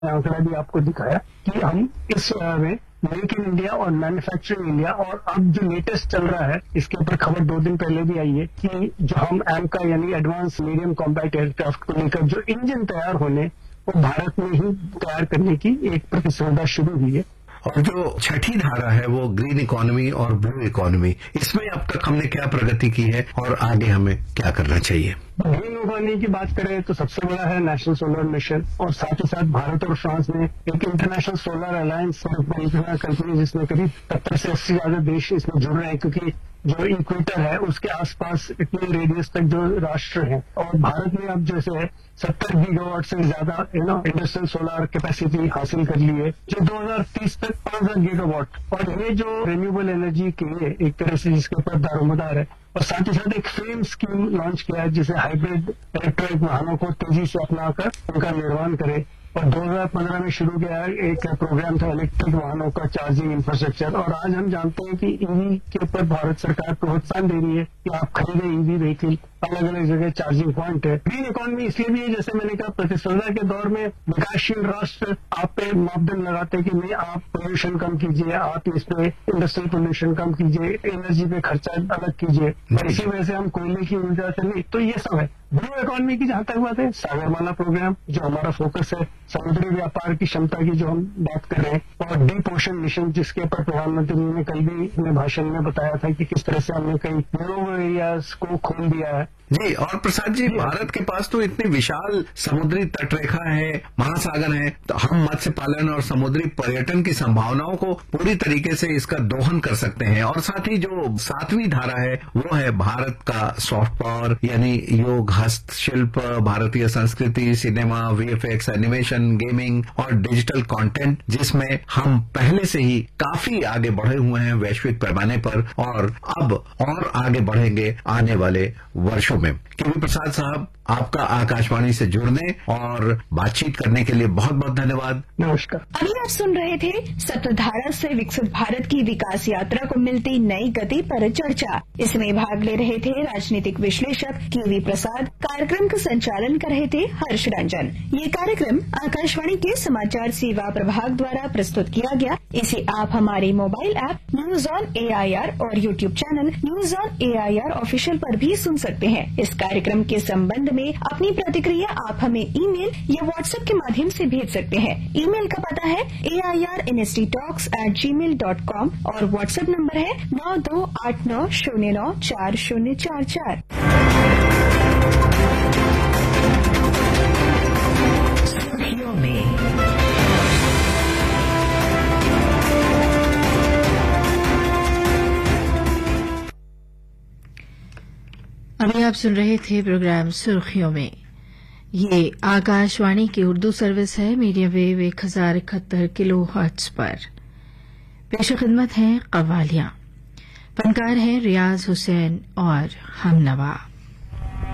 आंकड़ा भी आपको दिखाया कि हम इस में मेक इन इंडिया और मैन्युफैक्चरिंग इंडिया, और अब जो लेटेस्ट चल रहा है इसके ऊपर खबर 2 दिन पहले भी आई है कि जो हम एमका यानी एडवांस मीडियम कॉम्बैट एयरक्राफ्ट को लेकर जो इंजन तैयार होने वो भारत में ही तैयार करने की एक प्रतिस्पर्धा शुरू हुई है। और जो छठी धारा है वो ग्रीन इकोनॉमी और ब्लू इकोनॉमी, इसमें अब तक हमने क्या प्रगति की है और आगे हमें क्या करना चाहिए? ग्रीन इकोनॉमी की बात करें तो सबसे बड़ा है नेशनल सोलर मिशन, और साथ ही साथ भारत और फ्रांस ने एक इंटरनेशनल सोलर अलायंस परियोजना कल्पनी जिसमें करीब 70 से 80 ज्यादा देश इसमें जुड़ रहे हैं, क्योंकि जो इक्वेटर है उसके आसपास इतने रेडियस तक जो राष्ट्र हैं, और भारत ने अब जैसे 70 गीगावाट से ज्यादा इंडस्ट्रियल सोलर कैपेसिटी हासिल कर ली है, जो 2030 तक 5000 गीगावाट, और ये जो रिन्यूएबल एनर्जी के लिए एक तरह से जिसके ऊपर दारोमदार है। और साथ ही साथ एक फेम स्कीम लॉन्च किया है जिसे हाइब्रिड इलेक्ट्रिक वाहनों को तेजी से अपनाकर उनका निर्माण करे, और 2015 में शुरू किया एक प्रोग्राम था इलेक्ट्रिक वाहनों का चार्जिंग इंफ्रास्ट्रक्चर, और आज हम जानते हैं कि ईवी के ऊपर भारत सरकार प्रोत्साहन दे रही है कि आप खरीदें ईवी व्हीकल, अलग अलग जगह चार्जिंग पॉइंट है। ग्रीन इकोनॉमी इसलिए भी है, जैसे मैंने कहा, प्रतिस्पर्धा के दौर में विकासशील राष्ट्र आप पे मापदंड लगाते हैं कि नहीं आप पोल्यूशन कम कीजिए, आप इस पे इंडस्ट्रियल पोल्यूशन कम कीजिए, एनर्जी पे खर्चा अलग कीजिए, इसी वजह से हम कोयले की ऊर्जा से नहीं, तो ये सब है। ब्लू इकोनॉमी की जहां तक बात है, सागरमाला प्रोग्राम जो हमारा फोकस है, समुद्री व्यापार की क्षमता की जो हम बात कर रहे हैं, और डीप ओशन मिशन जिसके ऊपर प्रधानमंत्री ने कल भी अपने भाषण में बताया था कि किस तरह से हमने कई लो एरियाज को खोल दिया है। जी, और प्रसाद जी, भारत के पास तो इतनी विशाल समुद्री तटरेखा है, महासागर है, तो हम मत्स्य पालन और समुद्री पर्यटन की संभावनाओं को पूरी तरीके से इसका दोहन कर सकते हैं। और साथ ही जो 7वीं धारा है वो है भारत का सॉफ्ट पावर, यानी योग, हस्तशिल्प, भारतीय संस्कृति, सिनेमा, वीएफएक्स, एनिमेशन, गेमिंग और डिजिटल कंटेंट, जिसमें हम पहले से ही काफी आगे बढ़े हुए हैं वैश्विक पैमाने पर, और अब और आगे बढ़ेंगे आने वाले वर्षों में। केवी प्रसाद साहब, आपका आकाशवाणी से जुड़ने और बातचीत करने के लिए बहुत बहुत धन्यवाद। नमस्कार। अभी आप सुन रहे थे सप्तधारा से विकसित भारत की विकास यात्रा को मिलती नई गति पर चर्चा। इसमें भाग ले रहे थे राजनीतिक विश्लेषक केवी प्रसाद, कार्यक्रम का संचालन कर रहे थे हर्ष रंजन। ये कार्यक्रम आकाशवाणी के समाचार सेवा प्रभाग द्वारा प्रस्तुत किया गया। इसे आप हमारे mobile app news on AIR और YouTube channel news on AIR official पर भी सुन सकते हैं। इस कार्यक्रम के संबंध में अपनी प्रतिक्रिया आप हमें ईमेल या व्हाट्सएप के माध्यम से भेज सकते हैं। ईमेल का पता है AIRNSTtalks@gmail.com और व्हाट्सएप नंबर है 9289094044। सुर्खियों में अभी आप सुन रहे थे प्रोग्राम सुर्खियों में। ये आकाशवाणी की उर्दू सर्विस है, मीडियम वेव 1071 किलो हर्ट्ज पर। पेश खिदमत हैं कव्वालियां। फनकार हैं रियाज हुसैन और हमनवा।